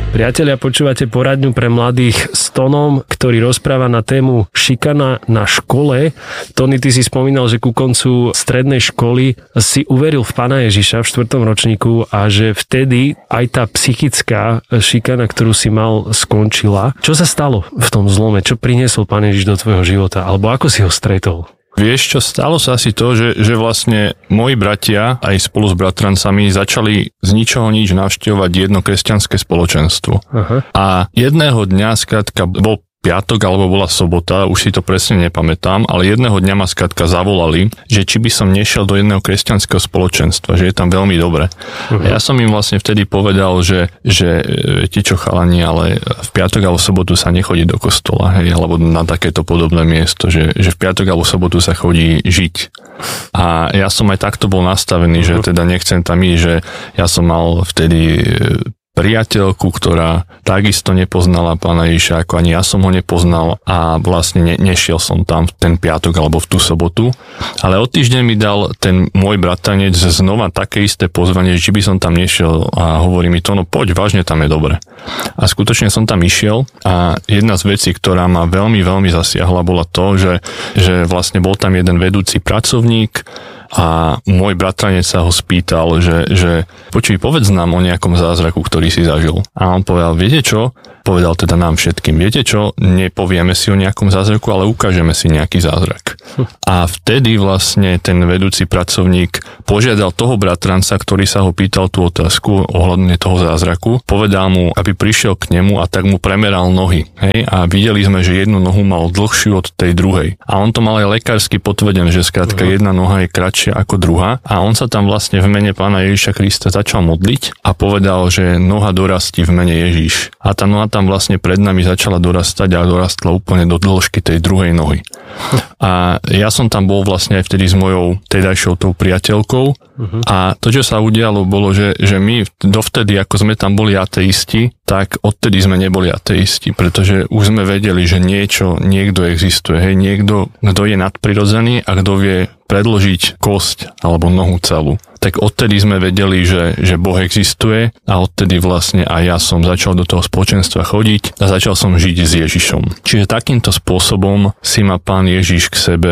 Priatelia, počúvate poradňu pre mladých s Tonom, ktorý rozpráva na tému šikana na škole. Tony, ty si spomínal, že ku koncu strednej školy si uveril v Pána Ježiša v 4. ročníku a že vtedy aj tá psychická šikana, ktorú si mal, skončila. Čo sa stalo v tom zlome? Čo priniesol Pán Ježiš do tvojho života? Alebo ako si ho stretol? Vieš čo, stalo sa asi to, že vlastne moji bratia aj spolu s bratrancami začali z ničoho nič navštevovať jedno kresťanské spoločenstvo. Aha. A jedného dňa, skrátka, bol piatok alebo bola sobota, už si to presne nepamätám, ale jedného dňa ma skrátka zavolali, že či by som nešiel do jedného kresťanského spoločenstva, že je tam veľmi dobre. Ja som im vlastne vtedy povedal, že viete čo, chalani, ale v piatok alebo sobotu sa nechodí do kostola, hej, alebo na takéto podobné miesto, že v piatok alebo sobotu sa chodí žiť. A ja som aj takto bol nastavený, že teda nechcem tam ísť, že ja som mal vtedy priateľku, ktorá takisto nepoznala Pána Ježiša, ako ani ja som ho nepoznal a vlastne nešiel som tam v ten piatok alebo v tú sobotu. Ale o týždeň mi dal ten môj bratranec znova také isté pozvanie, či by som tam nešiel a hovorí mi to, no poď, vážne tam je dobre. A skutočne som tam išiel a jedna z vecí, ktorá ma veľmi, veľmi zasiahla, bola to, že vlastne bol tam jeden vedúci pracovník a môj bratranec sa ho spýtal, že počuj, povedz nám o nejakom zázraku, ktorý si zažil. A on povedal, viete čo? Povedal teda nám všetkým, viete čo? Nepovieme si o nejakom zázraku, ale ukážeme si nejaký zázrak. A vtedy vlastne ten vedúci pracovník požiadal toho bratranca, ktorý sa ho pýtal tú otázku ohľadne toho zázraku, povedal mu, aby prišiel k nemu a tak mu premeral nohy. Hej? A videli sme, že jednu nohu mal dlhšiu od tej druhej. A on to mal aj lekársky potvrdené, že skrátka jedna noha je kratšia ako druhá. A on sa tam vlastne v mene Pána Ježiša Krista začal modliť a povedal, že noha dorastí v mene Ježiš. A tá noha tam vlastne pred nami začala dorastať a dorastla úplne do dĺžky tej druhej nohy. A ja som tam bol vlastne aj vtedy s mojou tedajšou tou priateľkou a to, čo sa udialo, bolo, že my dovtedy, ako sme tam boli ateisti, tak odtedy sme neboli ateisti, pretože už sme vedeli, že niekto existuje, hej, niekto, kto je nadprirodzený a kto vie predložiť kosť alebo nohu celú. Tak odtedy sme vedeli, že Boh existuje a odtedy vlastne aj ja som začal do toho spoločenstva chodiť a začal som žiť s Ježišom. Čiže takýmto spôsobom si ma Pán Ježiš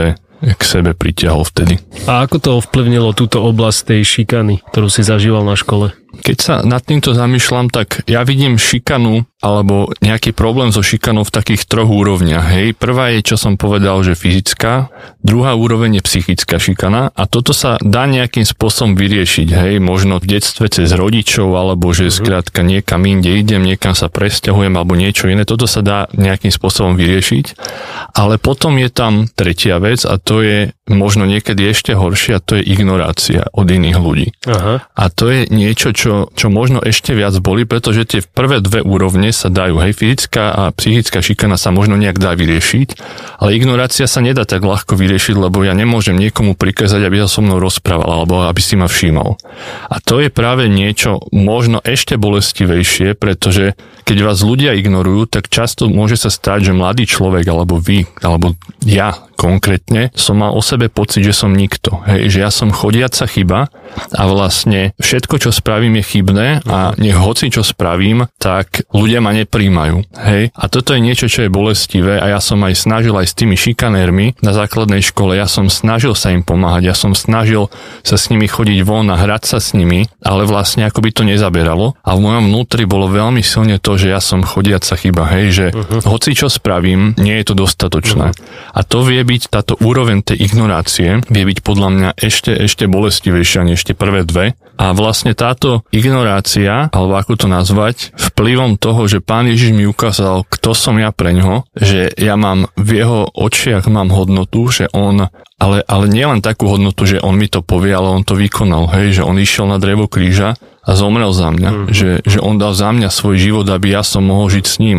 k sebe pritiahol vtedy. A ako to ovplyvnilo túto oblasť tej šikany, ktorú si zažíval na škole? Keď sa nad týmto zamýšľam, tak ja vidím šikanu alebo nejaký problém so šikanou v takých troch úrovniach. Hej, prvá je, čo som povedal, že fyzická, druhá úroveň je psychická šikana a toto sa dá nejakým spôsobom vyriešiť. Hej, možno v detstve cez rodičov alebo že skrátka niekam inde idem, niekam sa presťahujem alebo niečo iné. Toto sa dá nejakým spôsobom vyriešiť. Ale potom je tam tretia vec a to je možno niekedy ešte horšia, to je ignorácia od iných ľudí. Aha. A to je niečo, čo možno ešte viac boli, pretože tie prvé dve úrovne sa dajú, hej, fyzická a psychická šikana sa možno nejak dá vyriešiť, ale ignorácia sa nedá tak ľahko vyriešiť, lebo ja nemôžem niekomu prikázať, aby sa so mnou rozprával, alebo aby si ma všímal. A to je práve niečo možno ešte bolestivejšie, pretože keď vás ľudia ignorujú, tak často môže sa stať, že mladý človek, alebo vy, alebo ja konkrétne, som mal o sebe pocit, že som nikto. Hej, že ja som chodiaca chyba a vlastne všetko, čo spravím, je chybné a nech hoci čo spravím, tak ľudia ma nepríjmajú. Hej, a toto je niečo, čo je bolestivé a ja som aj snažil aj s tými šikanérmi na základnej škole, ja som snažil sa im pomáhať, ja som snažil sa s nimi chodiť von a hrať sa s nimi, ale vlastne ako by to nezaberalo a v mojom vnútri bolo veľmi silne to, že ja som chodiaca chyba, hej, že hoci čo spravím, nie je to dostatočné. A to vie byť, táto úroveň tej ignorácie vie byť podľa mňa ešte bolestivejšia než tie prvé dve. A vlastne táto ignorácia, alebo ako to nazvať, vplyvom toho, že Pán Ježiš mi ukázal, kto som ja preňho, že ja mám v jeho očiach mám hodnotu, že on, ale nie len takú hodnotu, že on mi to povie, ale on to vykonal, hej, že on išiel na drevo kríža a zomrel za mňa, že on dal za mňa svoj život, aby ja som mohol žiť s ním.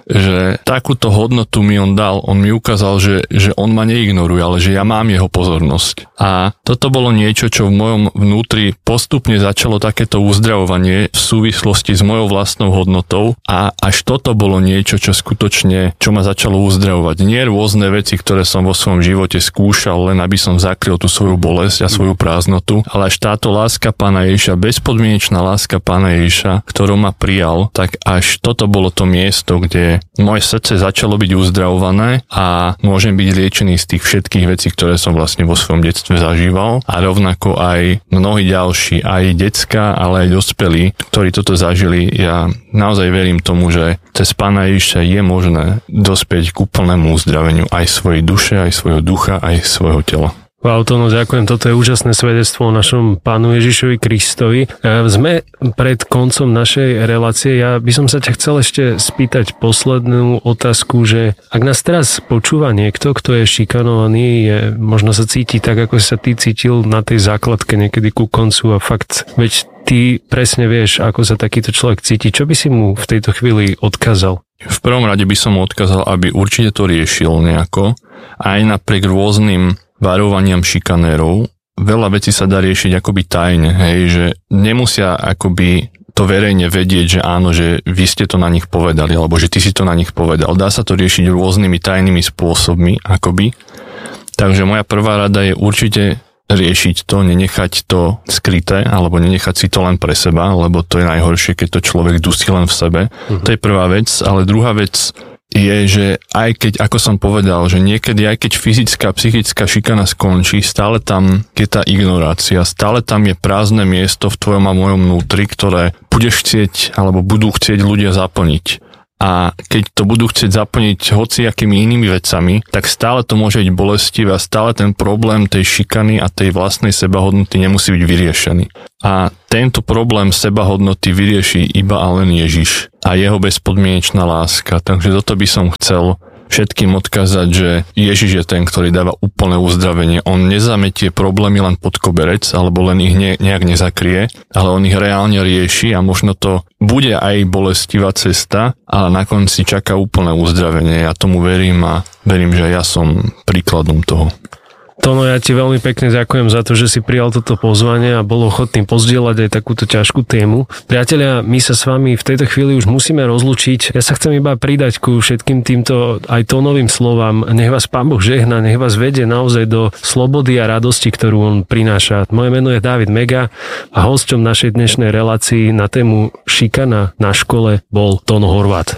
že takúto hodnotu mi on dal, on mi ukázal, že on ma neignoruje, ale že ja mám jeho pozornosť. A toto bolo niečo, čo v mojom vnútri postupne začalo takéto uzdravovanie v súvislosti s mojou vlastnou hodnotou a až toto bolo niečo, čo skutočne, čo ma začalo uzdravovať. Nie rôzne veci, ktoré som vo svojom živote skúšal, len aby som zakryl tú svoju bolesť a svoju prázdnotu, ale až táto láska Pána Ježiša, bezpodmienečná láska Pána Ježiša, ktorú ma prijal, tak až toto bolo to miesto, kde moje srdce začalo byť uzdravované a môžem byť liečený z tých všetkých vecí, ktoré som vlastne vo svojom detstve zažíval a rovnako aj mnohí ďalší, aj decká, ale aj dospelí, ktorí toto zažili. Ja naozaj verím tomu, že cez Pána Ježiša je možné dospieť k úplnému uzdraveniu aj svojej duše, aj svojho ducha, aj svojho tela. Wow, Tono, ďakujem. Toto je úžasné svedectvo o našom Pánu Ježišovi Kristovi. Sme pred koncom našej relácie. Ja by som sa ťa chcel ešte spýtať poslednú otázku, že ak nás teraz počúva niekto, kto je šikanovaný, možno sa cíti tak, ako sa ty cítil na tej základke niekedy ku koncu a fakt, veď ty presne vieš, ako sa takýto človek cíti. Čo by si mu v tejto chvíli odkázal? V prvom rade by som mu odkázal, aby určite to riešil nejako, aj napriek rôznym varovaniam šikanérov. Veľa vecí sa dá riešiť akoby tajne, hej, že nemusia akoby to verejne vedieť, že áno, že vy ste to na nich povedali, alebo že ty si to na nich povedal. Dá sa to riešiť rôznymi tajnými spôsobmi, akoby. Takže moja prvá rada je určite riešiť to, nenechať to skryté, alebo nenechať si to len pre seba, lebo to je najhoršie, keď to človek dusí len v sebe. To je prvá vec, ale druhá vec je, že aj keď, ako som povedal, že niekedy aj keď fyzická, psychická šikana skončí, stále tam je tá ignorácia, stále tam je prázdne miesto v tvojom a mojom vnútri, ktoré budeš chcieť, alebo budú chcieť ľudia zaplniť. A keď to budú chcieť zaplniť hociakými inými vecami, tak stále to môže byť bolestivé a stále ten problém tej šikany a tej vlastnej sebahodnoty nemusí byť vyriešený. A tento problém sebahodnoty vyrieši iba a len Ježiš a jeho bezpodmienečná láska. Takže toto by som chcel všetkým odkázať, že Ježiš je ten, ktorý dáva úplné uzdravenie. On nezametie problémy len pod koberec, alebo len ich nejak nezakrie, ale on ich reálne rieši a možno to bude aj bolestivá cesta, ale na konci čaká úplné uzdravenie. Ja tomu verím a verím, že ja som príkladom toho. Tono, ja ti veľmi pekne ďakujem za to, že si prijal toto pozvanie a bol ochotný pozdieľať aj takúto ťažkú tému. Priatelia, my sa s vami v tejto chvíli už musíme rozlúčiť. Ja sa chcem iba pridať ku všetkým týmto aj Tonovým slovám. Nech vás Pán Boh žehná, nech vás vedie naozaj do slobody a radosti, ktorú on prináša. Moje meno je Dávid Mega a hosťom našej dnešnej relácii na tému šikana na škole bol Tono Horváth.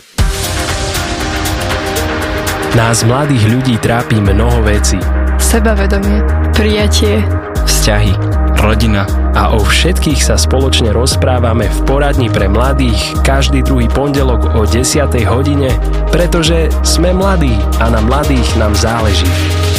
Nás mladých ľudí trápi mnoho vecí. Sebavedomie, prijatie, vzťahy, rodina a o všetkých sa spoločne rozprávame v poradni pre mladých každý druhý pondelok o 10:00 hodine, pretože sme mladí a na mladých nám záleží.